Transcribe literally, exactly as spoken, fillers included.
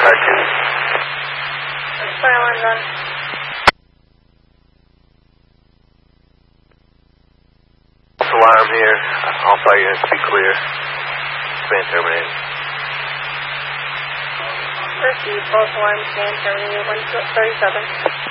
Cartoon. Fire alarm's on. Alarm here. All fire units be clear. Span terminated. Proceed, both alarms stand terminated, one thirty-seven.